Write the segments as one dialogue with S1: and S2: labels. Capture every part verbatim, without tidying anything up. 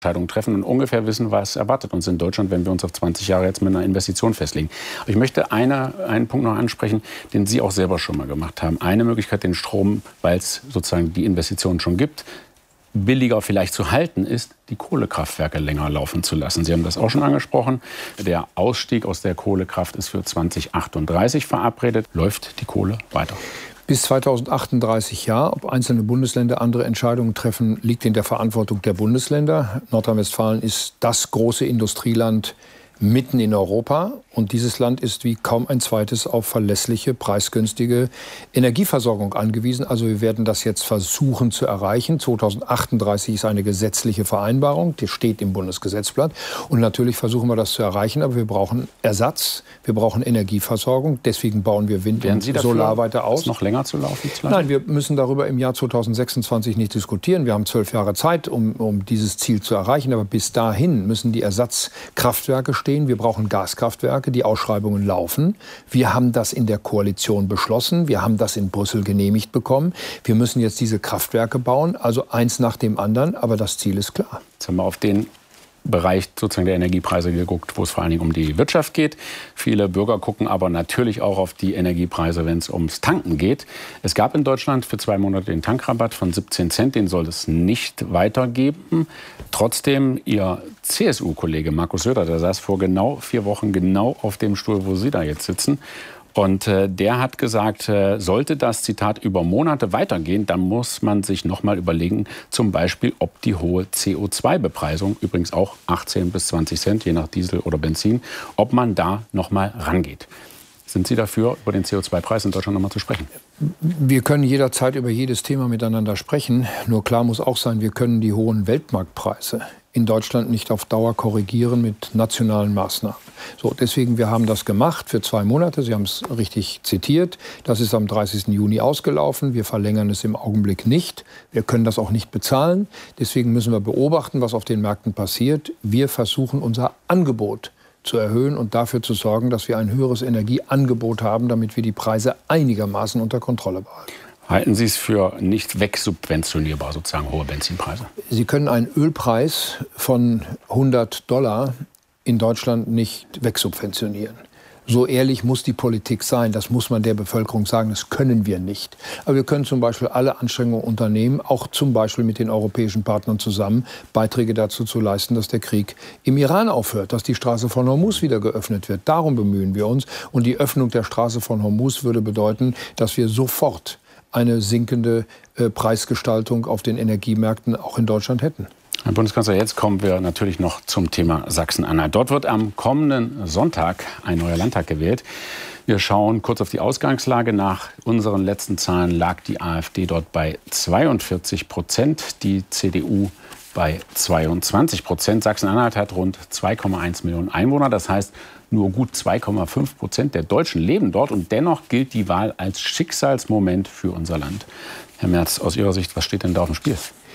S1: Entscheidungen treffen und ungefähr wissen, was erwartet uns in Deutschland, wenn wir uns auf zwanzig Jahre jetzt mit einer Investition festlegen. Aber ich möchte eine, einen Punkt noch ansprechen, den Sie auch selber schon mal gemacht haben. Eine Möglichkeit, den Strom, weil es sozusagen die Investitionen schon gibt, billiger vielleicht zu halten, ist, die Kohlekraftwerke länger laufen zu lassen. Sie haben das auch schon angesprochen. Der Ausstieg aus der Kohlekraft ist für zwanzig achtunddreißig verabredet. Läuft die Kohle weiter?
S2: Bis zweitausendachtunddreißig ja. Ob einzelne Bundesländer andere Entscheidungen treffen, liegt in der Verantwortung der Bundesländer. Nordrhein-Westfalen ist das große Industrieland mitten in Europa. Und dieses Land ist wie kaum ein zweites auf verlässliche, preisgünstige Energieversorgung angewiesen. Also wir werden das jetzt versuchen zu erreichen. zweitausendachtunddreißig ist eine gesetzliche Vereinbarung, die steht im Bundesgesetzblatt. Und natürlich versuchen wir das zu erreichen, aber wir brauchen Ersatz, wir brauchen Energieversorgung. Deswegen bauen wir Wind und Solar weiter aus.
S1: Es noch länger zu laufen? Zu
S2: Nein, wir müssen darüber im Jahr zweitausendsechsundzwanzig nicht diskutieren. Wir haben zwölf Jahre Zeit, um, um dieses Ziel zu erreichen. Aber bis dahin müssen die Ersatzkraftwerke stehen. Wir brauchen Gaskraftwerke. Die Ausschreibungen laufen. Wir haben das in der Koalition beschlossen. Wir haben das in Brüssel genehmigt bekommen. Wir müssen jetzt diese Kraftwerke bauen, also eins nach dem anderen. Aber das Ziel ist klar.
S1: Jetzt haben wir auf den Bereich sozusagen der Energiepreise geguckt, wo es vor allen Dingen um die Wirtschaft geht. Viele Bürger gucken aber natürlich auch auf die Energiepreise, wenn es ums Tanken geht. Es gab in Deutschland für zwei Monate den Tankrabatt von siebzehn Cent. Den soll es nicht weitergeben. Trotzdem, Ihr C S U-Kollege Markus Söder, der saß vor genau vier Wochen genau auf dem Stuhl, wo Sie da jetzt sitzen. Und äh, der hat gesagt, äh, sollte das, Zitat, über Monate weitergehen, dann muss man sich noch mal überlegen, zum Beispiel, ob die hohe C O zwei Bepreisung, übrigens auch achtzehn bis zwanzig Cent, je nach Diesel oder Benzin, ob man da noch mal rangeht. Sind Sie dafür, über den C O zwei Preis in Deutschland noch mal zu sprechen?
S2: Wir können jederzeit über jedes Thema miteinander sprechen. Nur klar muss auch sein, wir können die hohen Weltmarktpreise in Deutschland nicht auf Dauer korrigieren mit nationalen Maßnahmen. So, deswegen, wir haben das gemacht für zwei Monate. Sie haben es richtig zitiert. Das ist am dreißigsten Juni ausgelaufen. Wir verlängern es im Augenblick nicht. Wir können das auch nicht bezahlen. Deswegen müssen wir beobachten, was auf den Märkten passiert. Wir versuchen, unser Angebot zu erhöhen und dafür zu sorgen, dass wir ein höheres Energieangebot haben, damit wir die Preise einigermaßen unter Kontrolle behalten.
S1: Halten Sie es für nicht wegsubventionierbar, sozusagen hohe Benzinpreise?
S2: Sie können einen Ölpreis von hundert Dollar in Deutschland nicht wegsubventionieren. So ehrlich muss die Politik sein, das muss man der Bevölkerung sagen, das können wir nicht. Aber wir können zum Beispiel alle Anstrengungen unternehmen, auch zum Beispiel mit den europäischen Partnern zusammen, Beiträge dazu zu leisten, dass der Krieg im Iran aufhört, dass die Straße von Hormuz wieder geöffnet wird. Darum bemühen wir uns. Und die Öffnung der Straße von Hormuz würde bedeuten, dass wir sofort eine sinkende äh, Preisgestaltung auf den Energiemärkten auch in Deutschland hätten.
S1: Herr Bundeskanzler, jetzt kommen wir natürlich noch zum Thema Sachsen-Anhalt. Dort wird am kommenden Sonntag ein neuer Landtag gewählt. Wir schauen kurz auf die Ausgangslage. Nach unseren letzten Zahlen lag die AfD dort bei zweiundvierzig Prozent, die C D U bei zweiundzwanzig Prozent. Sachsen-Anhalt hat rund zwei Komma eins Millionen Einwohner. Das heißt, nur gut zwei Komma fünf Prozent der Deutschen leben dort. Und dennoch gilt die Wahl als Schicksalsmoment für unser Land. Herr Merz, aus Ihrer Sicht, was steht denn da auf dem Spiel?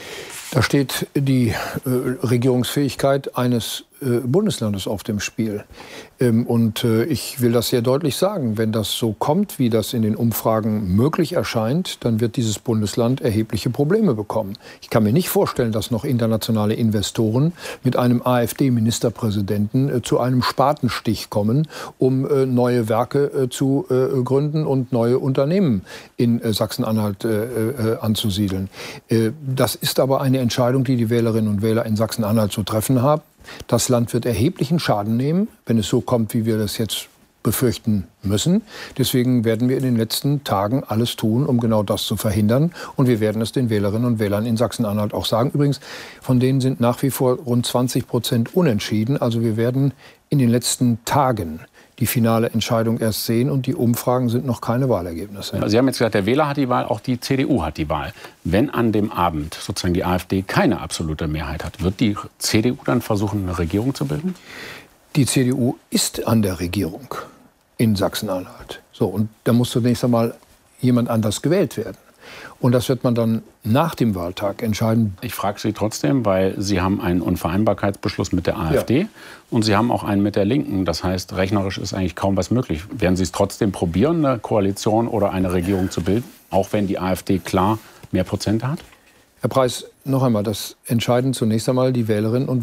S2: Da steht die äh, Regierungsfähigkeit eines äh, Bundeslandes auf dem Spiel. Ähm, und äh, ich will das sehr deutlich sagen, wenn das so kommt, wie das in den Umfragen möglich erscheint, dann wird dieses Bundesland erhebliche Probleme bekommen. Ich kann mir nicht vorstellen, dass noch internationale Investoren mit einem AfD-Ministerpräsidenten äh, zu einem Spatenstich kommen, um äh, neue Werke äh, zu äh, gründen und neue Unternehmen in äh, Sachsen-Anhalt äh, äh, anzusiedeln. Äh, das ist aber eine Entscheidung, die die Wählerinnen und Wähler in Sachsen-Anhalt zu treffen haben. Das Land wird erheblichen Schaden nehmen, wenn es so kommt, wie wir das jetzt befürchten müssen. Deswegen werden wir in den letzten Tagen alles tun, um genau das zu verhindern. Und wir werden es den Wählerinnen und Wählern in Sachsen-Anhalt auch sagen. Übrigens, von denen sind nach wie vor rund zwanzig Prozent unentschieden. Also wir werden in den letzten Tagen die finale Entscheidung erst sehen und die Umfragen sind noch keine Wahlergebnisse.
S1: Sie haben jetzt gesagt, der Wähler hat die Wahl, auch die C D U hat die Wahl. Wenn an dem Abend sozusagen die AfD keine absolute Mehrheit hat, wird die C D U dann versuchen, eine Regierung zu bilden?
S2: Die C D U ist an der Regierung in Sachsen-Anhalt. So, und da muss zunächst einmal jemand anders gewählt werden. Und das wird man dann nach dem Wahltag entscheiden.
S1: Ich frage Sie trotzdem, weil Sie haben einen Unvereinbarkeitsbeschluss mit der AfD ja. und Sie haben auch einen mit der Linken. Das heißt, rechnerisch ist eigentlich kaum was möglich. Werden Sie es trotzdem probieren, eine Koalition oder eine Regierung zu bilden, auch wenn die AfD klar mehr Prozente hat?
S2: Herr Preis, noch einmal, das entscheiden zunächst einmal die Wählerinnen und